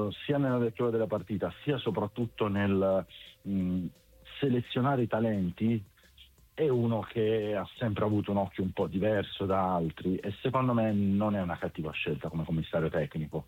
sia nella lettura della partita, sia soprattutto nel selezionare i talenti, è uno che ha sempre avuto un occhio un po' diverso da altri e secondo me non è una cattiva scelta come commissario tecnico.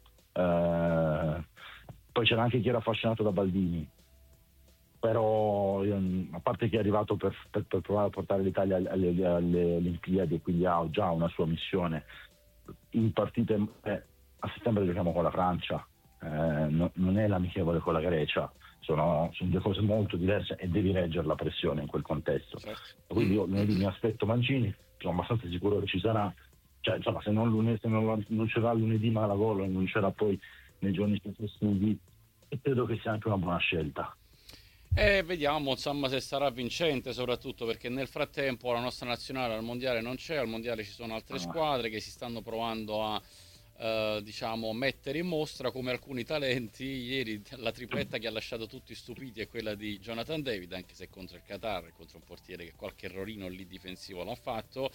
Poi c'era anche chi era affascinato da Baldini, però a parte che è arrivato per provare a portare l'Italia alle Olimpiadi e quindi ha già una sua missione in partite, a settembre giochiamo con la Francia, non è l'amichevole con la Grecia, sono due cose molto diverse e devi reggere la pressione in quel contesto. Certo. Quindi io lunedì mi aspetto Mancini, sono abbastanza sicuro che ci sarà, cioè insomma se non c'era lunedì Malagolo e non c'era poi nei giorni successivi, e credo che sia anche una buona scelta. E vediamo insomma se sarà vincente, soprattutto perché nel frattempo la nostra nazionale al mondiale non c'è, al mondiale ci sono altre squadre che si stanno provando a diciamo mettere in mostra, come alcuni talenti. Ieri la tripletta che ha lasciato tutti stupiti è quella di Jonathan David, anche se contro il Qatar, contro un portiere che qualche errorino lì difensivo l'ha fatto.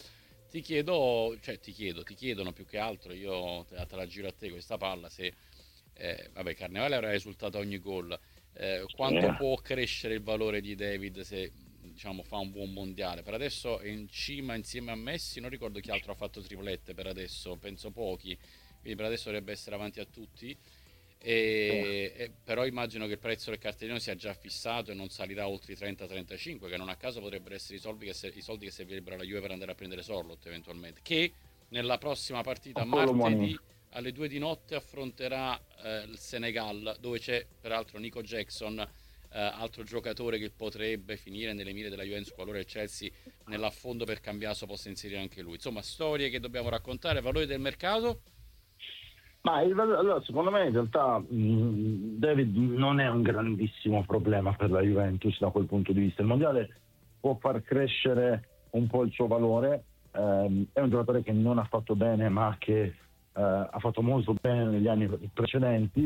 Ti chiedono più che altro, io te la giro a te questa palla, se vabbè, Carnevale avrà risultato a ogni gol. Quanto può crescere il valore di David se diciamo fa un buon mondiale? Per adesso è in cima insieme a Messi, non ricordo chi altro ha fatto triplette per adesso, penso pochi, quindi per adesso dovrebbe essere avanti a tutti. Però immagino che il prezzo del cartellino sia già fissato e non salirà oltre i 30-35, che non a caso potrebbero essere i soldi che servirebbero alla Juve per andare a prendere Sorlot eventualmente, che nella prossima partita martedì alle 2 di notte affronterà il Senegal, dove c'è peraltro Nico Jackson, altro giocatore che potrebbe finire nelle mire della Juventus qualora il Chelsea nell'affondo per Cambiaso possa inserire anche lui. Insomma, storie che dobbiamo raccontare, valori del mercato. Ma allora, secondo me in realtà David non è un grandissimo problema per la Juventus da quel punto di vista. Il mondiale può far crescere un po' il suo valore, è un giocatore che non ha fatto bene ma che ha fatto molto bene negli anni precedenti,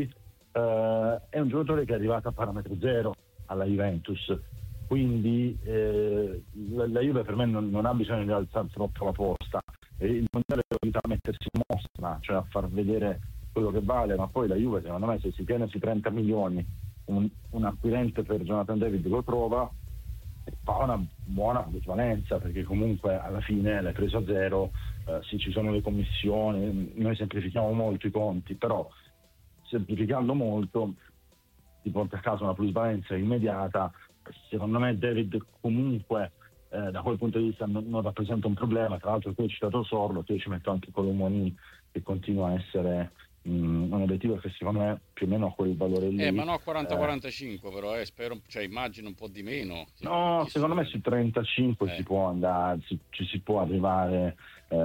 è un giocatore che è arrivato a parametro zero alla Juventus, quindi la Juve per me non ha bisogno di alzare troppo la posta. Il mondiale deve mettersi in mostra, cioè a far vedere quello che vale, ma poi la Juve secondo me se si tiene sui 30 milioni un acquirente per Jonathan David lo trova e fa una buona plusvalenza, perché comunque alla fine l'hai preso a zero. Sì, ci sono le commissioni, noi semplifichiamo molto i conti, però semplificando molto ti porta a casa una plusvalenza immediata. Secondo me David comunque da quel punto di vista non rappresenta un problema. Tra l'altro tu hai citato Sorlo, io ci metto anche Colomoni, che continua a essere un obiettivo che secondo me più o meno ha quel valore lì. Ma no, 40-45 però, spero, cioè immagino un po' di meno. No, secondo me su 35 si può andare, ci si può arrivare,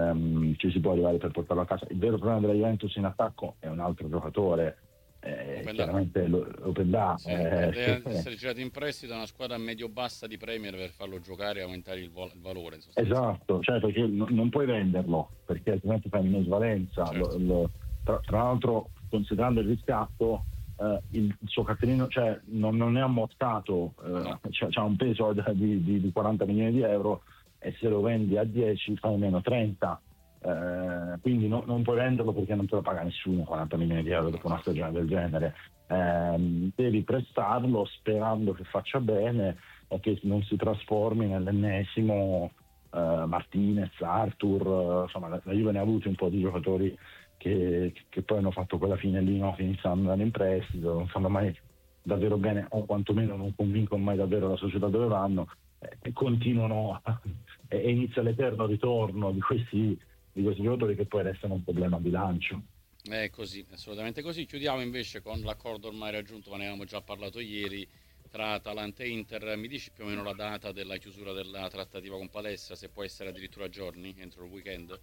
per portarlo a casa. Il vero problema della Juventus in attacco è un altro giocatore, chiaramente l'Openda. Sì, deve essere girato in prestito a una squadra medio-bassa di Premier per farlo giocare e aumentare il valore. Esatto, cioè perché non puoi venderlo, perché altrimenti fai minusvalenza. Certo. Tra l'altro, considerando il riscatto, il suo cartellino, cioè non è ammortato, No. c'ha un peso di 40 milioni di euro, e se lo vendi a 10 fai meno 30, quindi non puoi venderlo perché non te lo paga nessuno 40 milioni di euro dopo una stagione del genere. Devi prestarlo sperando che faccia bene e che non si trasformi nell'ennesimo Martinez, Arthur, insomma la Juve ne ha avuti un po' di giocatori che poi hanno fatto quella fine lì, no? Che iniziano ad andare in prestito, non fanno mai davvero bene, o quantomeno non convincono mai davvero la società dove vanno, e continuano e inizia l'eterno ritorno di questi giocatori che poi restano un problema a bilancio. È così, assolutamente così. Chiudiamo invece con l'accordo ormai raggiunto, ma ne avevamo già parlato ieri, tra Atalanta e Inter. Mi dici più o meno la data della chiusura della trattativa con Palestra, se può essere addirittura a giorni, entro il weekend?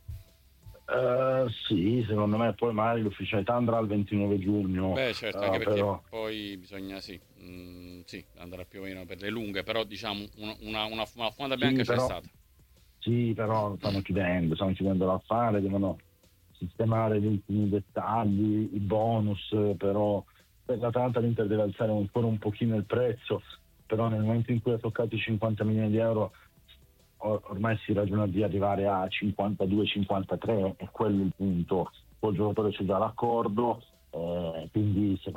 Sì, secondo me poi magari l'ufficialità andrà il 29 giugno. Beh, certo, anche perché Però poi bisogna, sì, andrà più o meno per le lunghe, però diciamo una fumata bianca c'è stata. Sì, però stanno chiudendo l'affare, devono sistemare gli ultimi dettagli, i bonus, però per l'Atalanta l'Inter deve alzare ancora un pochino il prezzo, però nel momento in cui ha toccato i 50 milioni di euro ormai si ragiona di arrivare a 52-53, è quello il punto. Col giocatore c'è già l'accordo, quindi